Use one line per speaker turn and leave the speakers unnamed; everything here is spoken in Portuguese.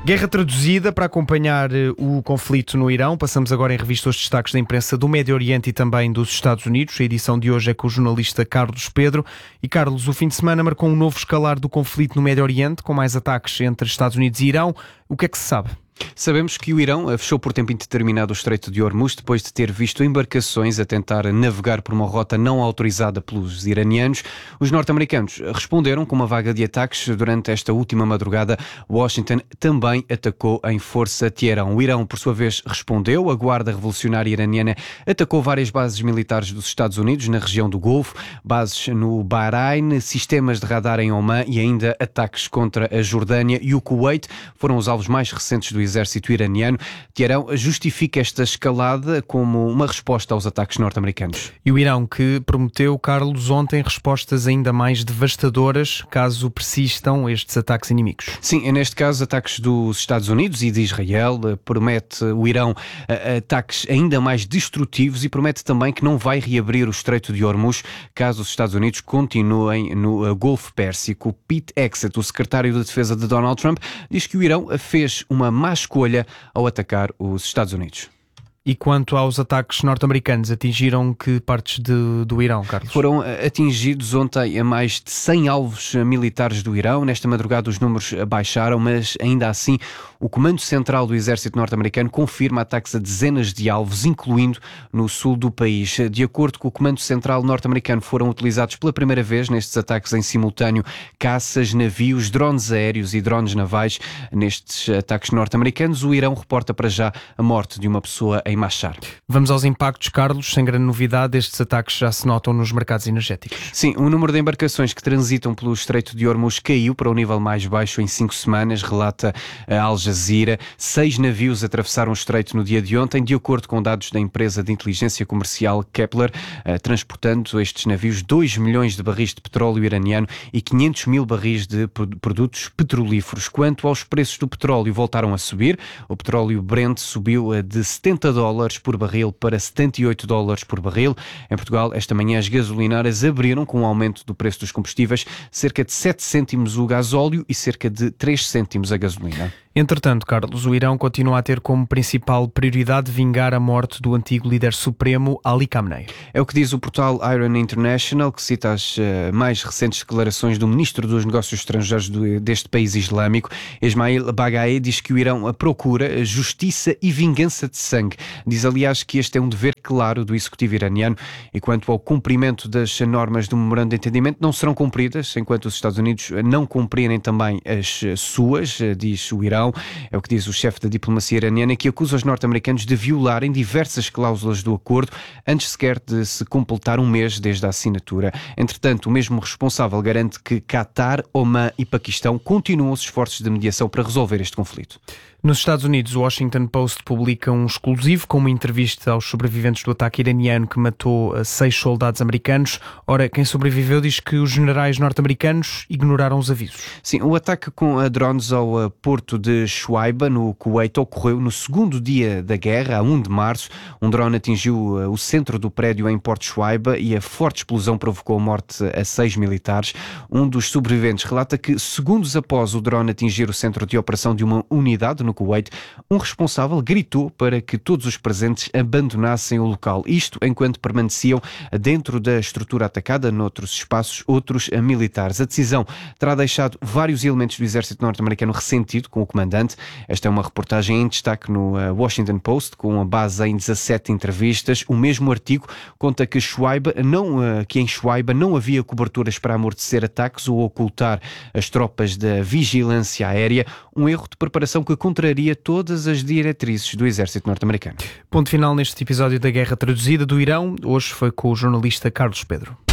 Guerra traduzida para acompanhar o conflito no Irão. Passamos agora em revista os destaques da imprensa do Médio Oriente e também dos Estados Unidos. A edição de hoje é com o jornalista Carlos Pedro. E Carlos, o fim de semana marcou um novo escalar do conflito no Médio Oriente, com mais ataques entre Estados Unidos e Irão. O que é que se sabe?
Sabemos que o Irão fechou por tempo indeterminado o Estreito de Hormuz depois de ter visto embarcações a tentar navegar por uma rota não autorizada pelos iranianos. Os norte-americanos responderam com uma vaga de ataques. Durante esta última madrugada, Washington também atacou em força Teherão. O Irão, por sua vez, respondeu. A Guarda Revolucionária Iraniana atacou várias bases militares dos Estados Unidos na região do Golfo, bases no Bahrein, sistemas de radar em Omã e ainda ataques contra a Jordânia e o Kuwait foram os alvos mais recentes do exército iraniano. Teherão justifica esta escalada como uma resposta aos ataques norte-americanos.
E o Irão, que prometeu, Carlos, ontem respostas ainda mais devastadoras caso persistam estes ataques inimigos.
Sim, neste caso ataques dos Estados Unidos e de Israel. Promete o Irão ataques ainda mais destrutivos e promete também que não vai reabrir o Estreito de Hormuz caso os Estados Unidos continuem no Golfo Pérsico. Pete Hegseth, o secretário de Defesa de Donald Trump, diz que o Irão fez uma má escolha ao atacar os Estados Unidos.
E quanto aos ataques norte-americanos, atingiram que partes do Irão, Carlos?
Foram atingidos ontem a mais de 100 alvos militares do Irão. Nesta madrugada os números baixaram, mas ainda assim o Comando Central do Exército Norte-Americano confirma ataques a dezenas de alvos, incluindo no sul do país. De acordo com o Comando Central norte-americano, foram utilizados pela primeira vez nestes ataques em simultâneo caças, navios, drones aéreos e drones navais. Nestes ataques norte-americanos, o Irão reporta para já a morte de uma pessoa em Mashhad.
Vamos aos impactos, Carlos. Sem grande novidade, estes ataques já se notam nos mercados energéticos.
Sim, o número de embarcações que transitam pelo Estreito de Hormuz caiu para o nível mais baixo em 5 semanas, relata a Al Jazeera. 6 navios atravessaram o Estreito no dia de ontem, de acordo com dados da empresa de inteligência comercial Kepler, transportando estes navios 2 milhões de barris de petróleo iraniano e 500 mil barris de produtos petrolíferos. Quanto aos preços do petróleo, voltaram a subir. O petróleo Brent subiu de $70 por barril para $78 por barril. Em Portugal, esta manhã as gasolinárias abriram com um aumento do preço dos combustíveis, cerca de 7 cêntimos o gasóleo e cerca de 3 cêntimos a gasolina.
Entretanto, Carlos, o Irão continua a ter como principal prioridade vingar a morte do antigo líder supremo Ali Khamenei.
É o que diz o portal Iran International, que cita as mais recentes declarações do ministro dos Negócios Estrangeiros deste país islâmico. Esmail Bagaei diz que o Irão procura justiça e vingança de sangue. Diz, aliás, que este é um dever claro do executivo iraniano e quanto ao cumprimento das normas do memorando de entendimento não serão cumpridas enquanto os Estados Unidos não cumprirem também as suas, diz o Irão. É o que diz o chefe da diplomacia iraniana, que acusa os norte-americanos de violarem diversas cláusulas do acordo antes sequer de se completar um mês desde a assinatura. Entretanto, o mesmo responsável garante que Qatar, Omã e Paquistão continuam os esforços de mediação para resolver este conflito.
Nos Estados Unidos, o Washington Post publica um exclusivo com uma entrevista aos sobreviventes do ataque iraniano que matou 6 soldados americanos. Ora, quem sobreviveu diz que os generais norte-americanos ignoraram os avisos.
Sim, o ataque com drones ao porto de Shuaibah, no Kuwait, ocorreu no segundo dia da guerra, a 1 de março. Um drone atingiu o centro do prédio em Porto Shuaibah e a forte explosão provocou a morte a 6 militares. Um dos sobreviventes relata que, segundos após o drone atingir o centro de operação de uma unidade no Kuwait, um responsável gritou para que todos os presentes abandonassem o local. Isto enquanto permaneciam dentro da estrutura atacada, noutros espaços, outros militares. A decisão terá deixado vários elementos do exército norte-americano ressentido com o comandante. Esta é uma reportagem em destaque no Washington Post, com a base em 17 entrevistas. O mesmo artigo conta que em Shuaibah não havia coberturas para amortecer ataques ou ocultar as tropas da vigilância aérea, um erro de preparação que contraria todas as diretrizes do exército norte-americano.
Ponto final neste episódio da Guerra Traduzida do Irão. Hoje foi com o jornalista Carlos Pedro.